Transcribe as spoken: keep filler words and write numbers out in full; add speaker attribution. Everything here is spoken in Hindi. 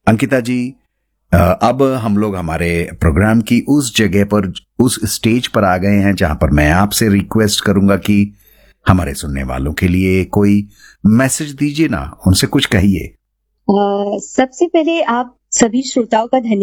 Speaker 1: अंकिता जी, अब हम लोग हमारे प्रोग्राम की उस जगह पर, उस स्टेज पर आ गए हैं जहां पर मैं आपसे रिक्वेस्ट करूंगा कि हमारे सुनने वालों के लिए कोई मैसेज दीजिए ना, उनसे कुछ कहिए।
Speaker 2: सबसे पहले आप सभी श्रोताओं का धन्यवाद